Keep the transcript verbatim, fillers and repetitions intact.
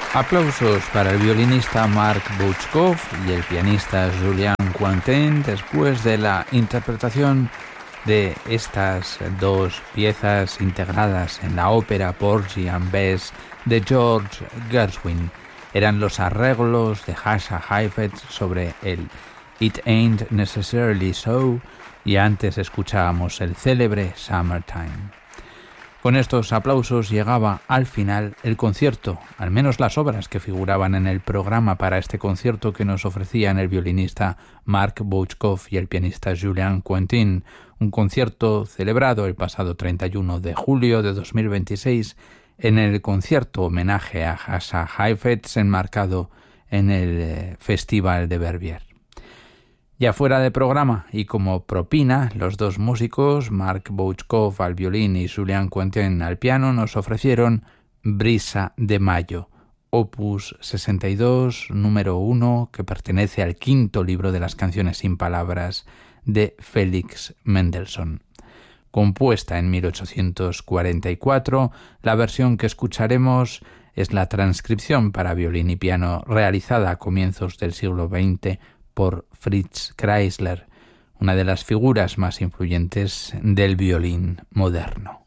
Aplausos para el violinista Mark Bouchkov y el pianista Julian Cointin después de la interpretación de estas dos piezas integradas en la ópera Porgy and Bess de George Gershwin. Eran los arreglos de Asa Heifetz sobre el It Ain't Necessarily So, y antes escuchábamos el célebre Summertime. Con estos aplausos llegaba al final el concierto, al menos las obras que figuraban en el programa para este concierto que nos ofrecían el violinista Mark Bouchkov y el pianista Julian Cointin, un concierto celebrado el pasado treinta y uno de julio de dos mil veintiséis en el concierto homenaje a Asa Heifetz enmarcado en el Festival de Verbier. Ya fuera de programa y como propina, los dos músicos, Mark Bouchkov al violín y Julian Cointin al piano, nos ofrecieron Brisa de Mayo, opus sesenta y dos, número uno, que pertenece al quinto libro de las canciones sin palabras de Félix Mendelssohn. Compuesta en mil ochocientos cuarenta y cuatro, la versión que escucharemos es la transcripción para violín y piano realizada a comienzos del siglo veinte por Fritz Kreisler, una de las figuras más influyentes del violín moderno.